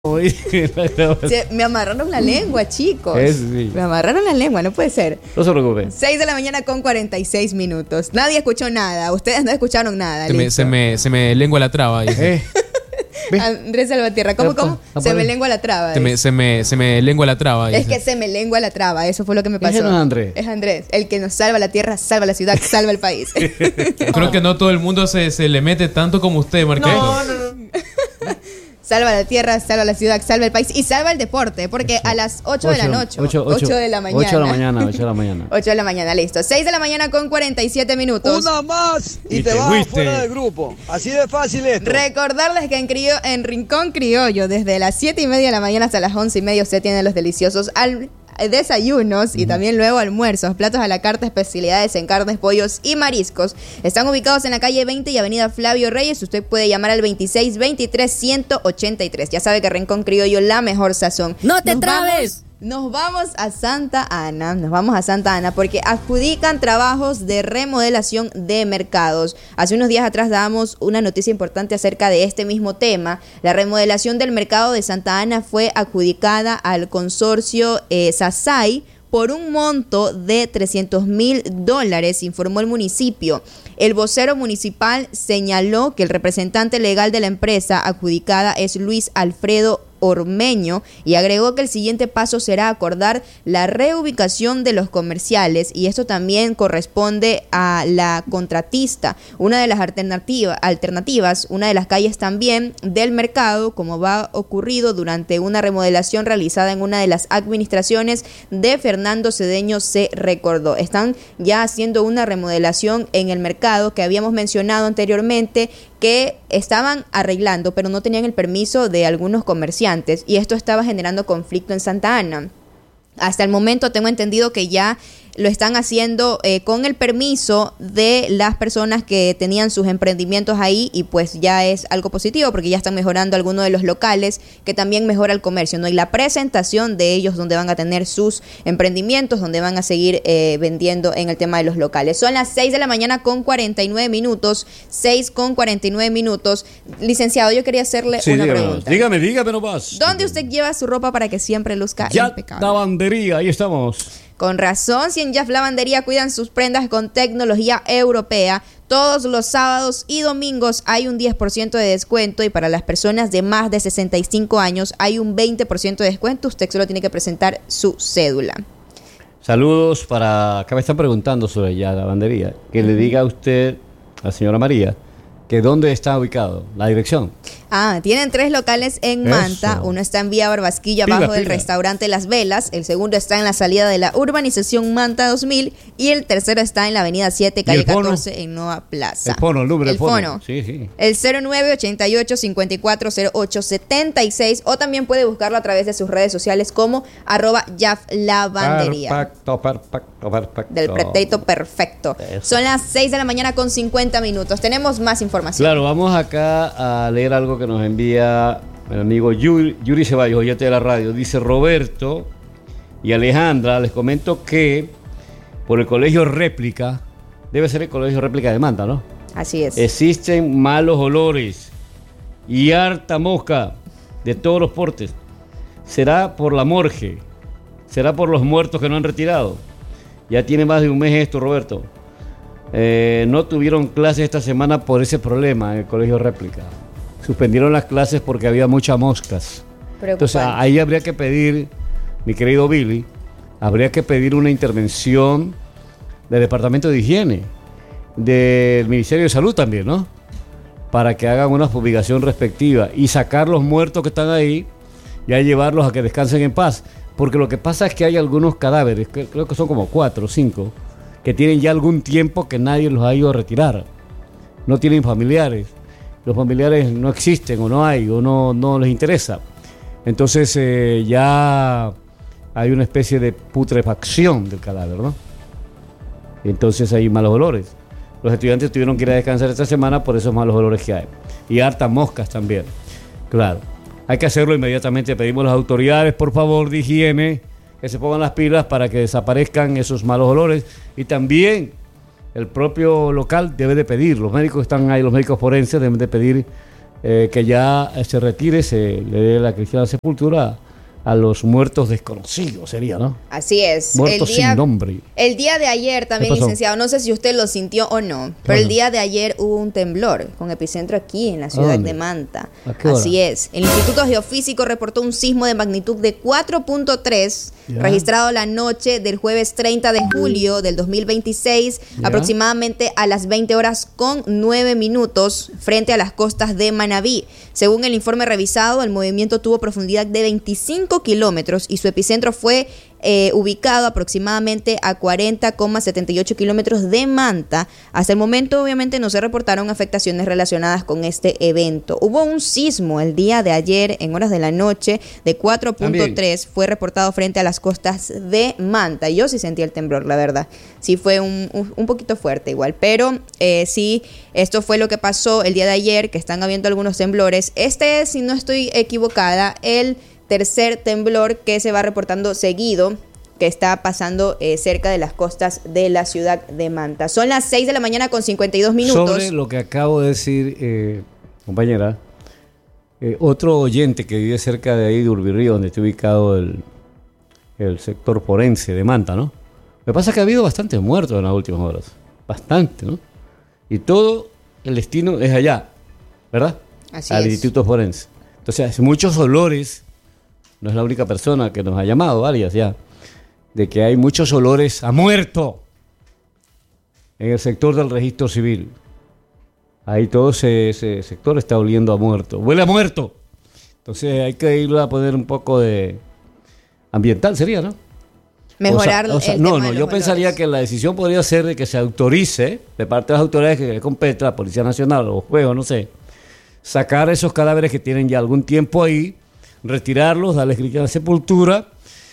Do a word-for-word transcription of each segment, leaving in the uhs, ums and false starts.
Se, me amarraron la lengua, chicos. Es, sí. Me amarraron la lengua, no puede ser. No se preocupen. seis de la mañana con cuarenta y seis minutos. Nadie escuchó nada. Ustedes no escucharon nada. Se me, se me, se me lengua la traba. Eh. Andrés Salvatierra, ¿cómo, cómo? Apa, se apa. me lengua la traba. Se me, se me, se me lengua la traba. Es dice. que se me lengua la traba. Eso fue lo que me pasó. Ese no es Andrés. Es Andrés. El que nos salva la tierra, salva la ciudad, salva el país. Creo que no todo el mundo se, se le mete tanto como usted, Marqués. No, no, no. Salva la tierra, salva la ciudad, salva el país y salva el deporte, porque a las ocho de la noche, ocho, ocho de la mañana. ocho de la mañana, ocho de la mañana. ocho de la mañana, listo. seis de la mañana con cuarenta y siete minutos. Una más y, Y te, te vas fuiste. fuera del grupo. Así de fácil esto. Recordarles que en, Crio, en Rincón Criollo, desde las siete y media de la mañana hasta las once y media, usted tiene los deliciosos al desayunos y también luego almuerzos, platos a la carta, especialidades en carnes, pollos y mariscos. Están ubicados en la calle veinte y avenida Flavio Reyes. Usted puede llamar al veintiséis veintitrés ciento ochenta y tres. Ya sabe que Rincón Criollo, la mejor sazón. ¡No te Nos trabes! Vamos, nos vamos a Santa Ana, nos vamos a Santa Ana porque adjudican trabajos de remodelación de mercados. Hace unos días atrás dábamos una noticia importante acerca de este mismo tema. La remodelación del mercado de Santa Ana fue adjudicada al consorcio eh, Sasai por un monto de trescientos mil dólares, informó el municipio. El vocero municipal señaló que el representante legal de la empresa adjudicada es Luis Alfredo Ormeño y agregó que el siguiente paso será acordar la reubicación de los comerciales y esto también corresponde a la contratista. Una de las alternativa, alternativas, una de las calles también del mercado, como va ocurrido durante una remodelación realizada en una de las administraciones de Fernando Cedeño, se recordó. Están ya haciendo una remodelación en el mercado que habíamos mencionado anteriormente, que estaban arreglando, pero no tenían el permiso de algunos comerciantes y esto estaba generando conflicto en Santa Ana. Hasta el momento tengo entendido que ya lo están haciendo eh, con el permiso de las personas que tenían sus emprendimientos ahí y pues ya es algo positivo porque ya están mejorando algunos de los locales que también mejora el comercio, ¿no? Y la presentación de ellos donde van a tener sus emprendimientos, donde van a seguir eh, vendiendo en el tema de los locales. Son las seis de la mañana con cuarenta y nueve minutos, seis con cuarenta y nueve minutos. Licenciado, yo quería hacerle Sí, una dígame, pregunta. dígame, dígame nomás. ¿Dónde usted lleva su ropa para que siempre luzca Ya impecable? lavandería, ahí estamos. Con razón, si en Jaf Lavandería cuidan sus prendas con tecnología europea, todos los sábados y domingos hay un diez por ciento de descuento y para las personas de más de sesenta y cinco años hay un veinte por ciento de descuento. Usted solo tiene que presentar su cédula. Saludos para... Acá me están preguntando sobre ya lavandería. Que le diga a usted, a la señora María, que dónde está ubicado, la dirección. Ah, tienen tres locales en Eso. Manta. Uno está en Vía Barbasquilla, Pila, abajo del pila. restaurante Las Velas. El segundo está en la salida de la urbanización Manta dos mil. Y el tercero está en la avenida siete, calle el fono? catorce, en Nova Plaza. El fono, el número El del fono. fono. Sí, sí. El cero nueve ochenta y ocho cincuenta y cuatro cero ocho setenta y seis o también puede buscarlo a través de sus redes sociales como arroba Jaf Lavandería. Perfecto, perfecto, perfecto. Del pretexto perfecto. Eso. Son las seis de la mañana con cincuenta minutos. Tenemos más información. Claro, vamos acá a leer algo que nos envía el amigo Yuri, Yuri Ceballos, oyente de la radio. Dice Roberto y Alejandra, les comento que por el colegio Réplica, debe ser el colegio Réplica de Manta, ¿no? Así es. Existen malos olores y harta mosca de todos los portes. ¿Será por la morgue? ¿Será por los muertos que no han retirado? Ya tiene más de un mes esto, Roberto. Eh, no tuvieron clases esta semana por ese problema en el colegio Réplica. Suspendieron las clases porque había muchas moscas. Entonces Preocupante. ahí habría que pedir, mi querido Billy, habría que pedir una intervención del Departamento de Higiene, del Ministerio de Salud también, ¿no? Para que hagan una fumigación respectiva y sacar los muertos que están ahí y a llevarlos a que descansen en paz. Porque lo que pasa es que hay algunos cadáveres, que creo que son como cuatro o cinco, que tienen ya algún tiempo que nadie los ha ido a retirar. No tienen familiares. Los familiares no existen o no hay o no, no les interesa. Entonces eh, ya hay una especie de putrefacción del cadáver, ¿no? Entonces hay malos olores. Los estudiantes tuvieron que ir a descansar esta semana por esos malos olores que hay. Y hartas moscas también. Claro. Hay que hacerlo inmediatamente. Pedimos a las autoridades, por favor, de higiene, que se pongan las pilas para que desaparezcan esos malos olores. Y también el propio local debe de pedir, los médicos que están ahí, los médicos forenses deben de pedir eh, que ya se retire, se le dé la cristiana sepultura a los muertos desconocidos, sería, ¿no? Así es. Muertos el día, sin nombre. El día de ayer también, licenciado, no sé si usted lo sintió o no, pero Bueno. el día de ayer hubo un temblor con epicentro aquí en la ciudad ¿Dónde? de Manta. ¿A qué hora? Así es. El Instituto Geofísico reportó un sismo de magnitud de cuatro punto tres Ya. registrado la noche del jueves treinta de julio del dos mil veintiséis, Ya. aproximadamente a las veinte horas con nueve minutos frente a las costas de Manabí. Según el informe revisado, el movimiento tuvo profundidad de veinticinco kilómetros y su epicentro fue eh, ubicado aproximadamente a cuarenta coma setenta y ocho kilómetros de Manta. Hasta el momento, obviamente, no se reportaron afectaciones relacionadas con este evento. Hubo un sismo el día de ayer, en horas de la noche, de cuatro punto tres. Fue reportado frente a las costas de Manta. Yo sí sentí el temblor, la verdad. Sí fue un, un, un poquito fuerte igual. Pero eh, sí, esto fue lo que pasó el día de ayer, que están habiendo algunos temblores. Este es, si no estoy equivocada, el tercer temblor que se va reportando seguido, que está pasando eh, cerca de las costas de la ciudad de Manta. Son las seis de la mañana con cincuenta y dos minutos. Sobre lo que acabo de decir, eh, compañera, eh, otro oyente que vive cerca de ahí, de Urbirrío, donde está ubicado el, el sector forense de Manta, ¿no? Lo que pasa es que ha habido bastantes muertos en las últimas horas. Bastante, ¿no? Y todo el destino es allá, ¿verdad? Así Al es. Instituto Forense. Entonces, muchos olores, no es la única persona que nos ha llamado, varias ya, de que hay muchos olores a muerto en el sector del registro civil. Ahí todo ese, ese sector está oliendo a muerto. Huele a muerto. Entonces hay que ir a poner un poco de ambiental, sería, ¿no? Mejorar O sea, o sea, el no, tema no, de yo los pensaría olores. que la decisión podría ser de que se autorice de parte de las autoridades que le compete, la Policía Nacional o Juego, no sé, sacar esos cadáveres que tienen ya algún tiempo ahí, retirarlos, darles cristiana sepultura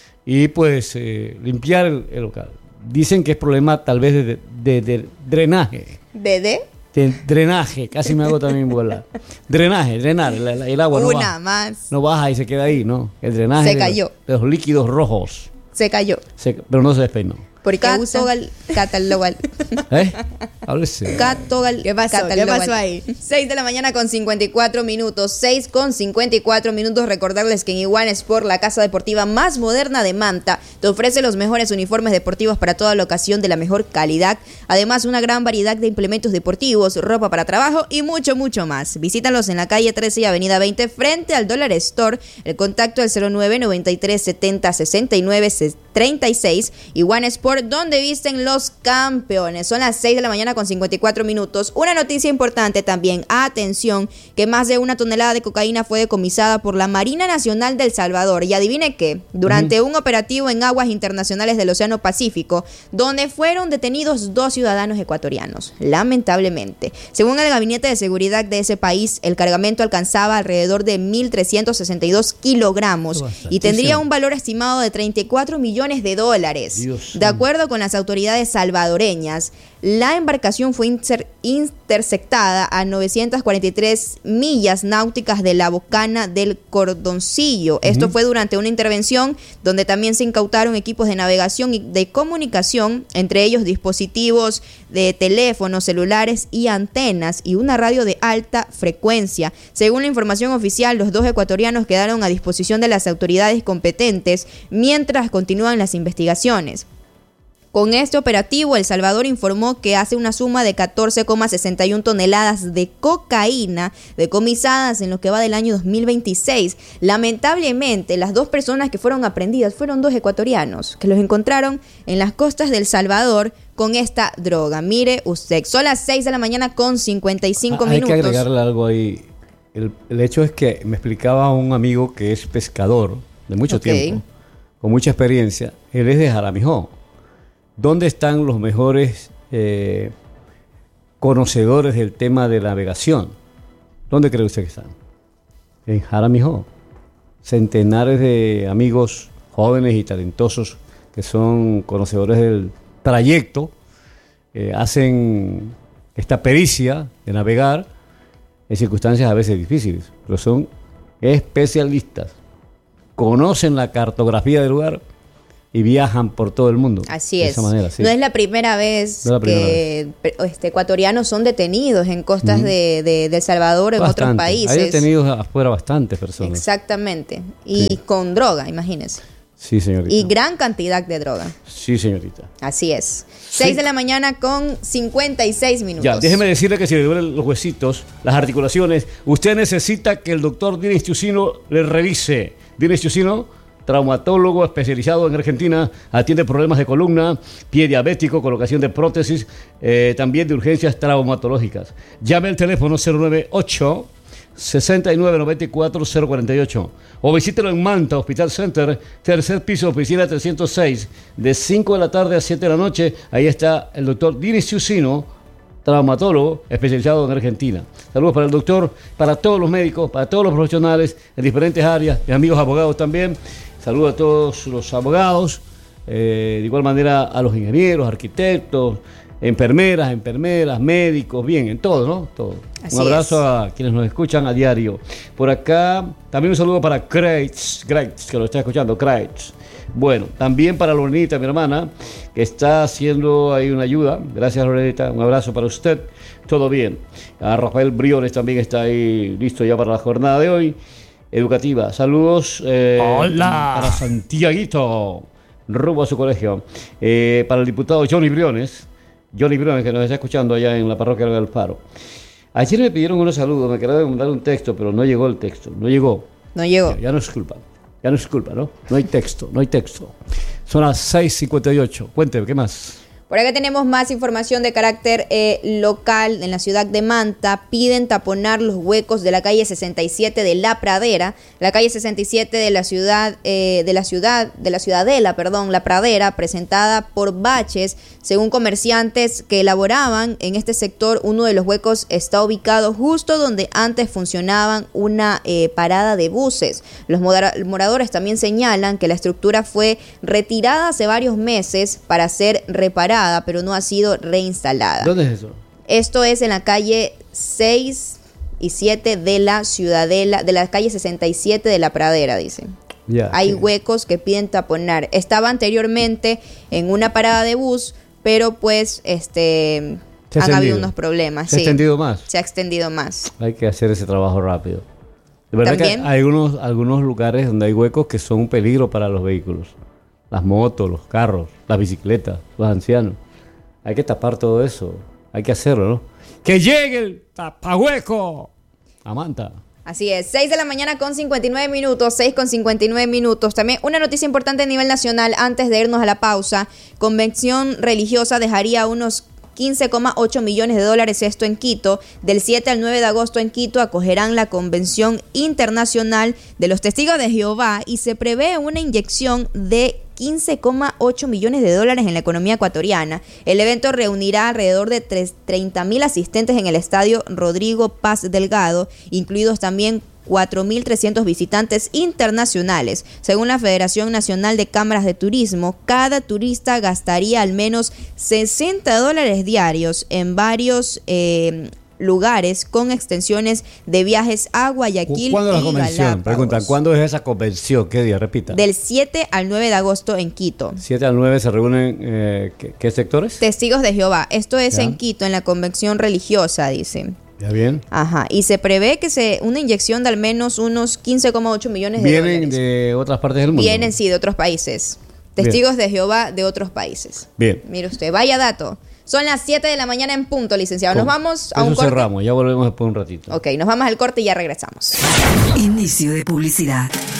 y pues eh, limpiar el, el local. Dicen que es problema tal vez de, de, de, de drenaje. ¿De de? De drenaje, casi me hago también bola. Drenaje, drenar, el, el- el agua no Una baja, más. no baja y se queda ahí, ¿no? El drenaje Se de, cayó. de los líquidos rojos, Se cayó. se- pero no se despeinó. Porque Catogal, catalogal. ¿Eh? Háblese. Catogal, ¿Qué pasó? ¿Qué catalogal. pasó ahí? seis de la mañana con cincuenta y cuatro minutos. seis con cincuenta y cuatro minutos. Recordarles que en Iguana Sport, la casa deportiva más moderna de Manta, te ofrece los mejores uniformes deportivos para toda la ocasión de la mejor calidad. Además, una gran variedad de implementos deportivos, ropa para trabajo y mucho, mucho más. Visítalos en la calle trece y avenida veinte frente al Dollar Store. El contacto al cero nueve noventa y tres setenta sesenta y nueve treinta y seis. Iguana Sport, donde visten los campeones. Son las seis de la mañana con cincuenta y cuatro minutos. Una noticia importante también. Atención, que más de una tonelada de cocaína fue decomisada por la Marina Nacional del Salvador. Y adivine qué, durante un operativo en aguas internacionales del Océano Pacífico, donde fueron detenidos dos ciudadanos ecuatorianos, lamentablemente. Según el Gabinete de Seguridad de ese país, el cargamento alcanzaba alrededor de mil trescientos sesenta y dos kilogramos y tendría un valor estimado de treinta y cuatro millones de dólares. Dios De acuerdo con las autoridades salvadoreñas, la embarcación fue inter- interceptada a novecientas cuarenta y tres millas náuticas de la bocana del Cordoncillo. Esto uh-huh. fue durante una intervención donde también se incautaron equipos de navegación y de comunicación, entre ellos dispositivos de teléfonos, celulares y antenas y una radio de alta frecuencia. Según la información oficial, los dos ecuatorianos quedaron a disposición de las autoridades competentes mientras continúan las investigaciones. Con este operativo, El Salvador informó que hace una suma de catorce coma sesenta y una toneladas de cocaína decomisadas en lo que va del año dos mil veintiséis. Lamentablemente, las dos personas que fueron aprehendidas fueron dos ecuatorianos que los encontraron en las costas del Salvador con esta droga. Mire usted, son las seis de la mañana con cincuenta y cinco ah, hay minutos. Hay que agregarle algo ahí. El, el hecho es que me explicaba un amigo que es pescador de mucho Okay. tiempo, con mucha experiencia. Él es de Jaramijó. ¿Dónde están los mejores eh, conocedores del tema de navegación? ¿Dónde cree usted que están? En Jaramijó. Centenares de amigos jóvenes y talentosos que son conocedores del trayecto, eh, hacen esta pericia de navegar en circunstancias a veces difíciles, pero son especialistas, conocen la cartografía del lugar y viajan por todo el mundo. Así de es. esa manera, sí. No es la primera vez No es la primera que este, ecuatorianos son detenidos en costas Ujú. de, de, de El Salvador o en otros Bastante. países. Hay detenidos afuera bastantes personas. Exactamente. Y Sí. con droga, imagínense. Sí, señorita. Y gran cantidad de droga. Sí, señorita. Así es. seis de la mañana con cincuenta y seis minutos. Ya, déjeme decirle que si le duelen los huesitos, las articulaciones, usted necesita que el doctor Dines Chusino le revise. Dines Chusino, traumatólogo especializado en Argentina, atiende problemas de columna, pie diabético, colocación de prótesis, eh, también de urgencias traumatológicas. Llame al teléfono cero nueve ocho, sesenta y nueve noventa y cuatro, cero cuarenta y ocho o visítelo en Manta Hospital Center, tercer piso, oficina trescientos seis, de cinco de la tarde a siete de la noche. Ahí está el doctor Dines Chusino, traumatólogo especializado en Argentina. Saludos para el doctor, para todos los médicos, para todos los profesionales en diferentes áreas, mis amigos abogados también. Saludos a todos los abogados, eh, de igual manera a los ingenieros, arquitectos, enfermeras, enfermeras, médicos, bien, en todo, ¿no? Todo. Así un abrazo es. a quienes nos escuchan a diario. Por acá, también un saludo para Kreitz, Kreitz, que lo está escuchando, Kreitz. Bueno, también para Lorenita, mi hermana, que está haciendo ahí una ayuda. Gracias, Lorenita. Un abrazo para usted. Todo bien. A Rafael Briones también está ahí listo ya para la jornada de hoy. Educativa. Saludos. Eh, Hola. Para Santiaguito, rumbo a su colegio. Eh, para el diputado Johnny Briones. Johnny Briones, que nos está escuchando allá en la parroquia del Alfaro. Ayer me pidieron unos saludos. Me quería mandar un texto, pero no llegó el texto. No llegó. No llegó. Ya, ya no es culpa. Ya no es culpa, ¿no? No hay texto, no hay texto. Son las seis cincuenta y ocho. Cuénteme, ¿qué más? Por acá tenemos más información de carácter eh, local. En la ciudad de Manta piden taponar los huecos de la calle sesenta y siete de La Pradera, la calle sesenta y siete de la ciudad, eh, de la ciudad, de la ciudadela, perdón, La Pradera, presentada por baches. Según comerciantes que elaboraban en este sector, uno de los huecos está ubicado justo donde antes funcionaban una eh, parada de buses. Los mora- moradores también señalan que la estructura fue retirada hace varios meses para ser reparada, pero no ha sido reinstalada. ¿Dónde es eso? Esto es en la calle seis y siete de la Ciudadela, de la calle sesenta y siete de La Pradera, dicen. Ya, Hay sí. huecos que piden taponar. Estaba anteriormente en una parada de bus, pero pues este Se ha han habido extendido. unos problemas. ¿Se ha sí. extendido más? Se ha extendido más. Hay que hacer ese trabajo rápido. De verdad También. que hay algunos, algunos lugares donde hay huecos que son un peligro para los vehículos. Las motos, los carros, las bicicletas, los ancianos. Hay que tapar todo eso. Hay que hacerlo, ¿no? ¡Que llegue el tapahueco! A Manta. Así es, seis de la mañana con cincuenta y nueve minutos, seis con cincuenta y nueve minutos. También una noticia importante a nivel nacional antes de irnos a la pausa. Convención religiosa dejaría unos quince coma ocho millones de dólares, esto en Quito. Del siete al nueve de agosto en Quito acogerán la Convención Internacional de los Testigos de Jehová y se prevé una inyección de quince coma ocho millones de dólares en la economía ecuatoriana. El evento reunirá alrededor de treinta mil asistentes en el estadio Rodrigo Paz Delgado, incluidos también cuatro mil trescientos visitantes internacionales. Según la Federación Nacional de Cámaras de Turismo, cada turista gastaría al menos sesenta dólares diarios en varios eh, lugares con extensiones de viajes a Guayaquil ¿Cuándo es la y convención? Galápagos. Preguntan, ¿cuándo es esa convención? ¿Qué día? Repita. Del siete al nueve de agosto en Quito. siete al nueve se reúnen, eh, ¿qué, qué sectores? Testigos de Jehová. Esto es Ya. en Quito, en la convención religiosa, dice. ¿Ya bien? Ajá. Y se prevé que se una inyección de al menos unos quince coma ocho millones de Vienen dólares. de otras partes del mundo. Vienen, sí, de otros países. Testigos de Jehová de otros países. Bien. Mire usted, vaya dato. Son las siete de la mañana en punto, licenciado. Nos Con vamos a eso un corte. cerramos, ya volvemos después de un ratito. Ok, nos vamos al corte y ya regresamos. Inicio de publicidad.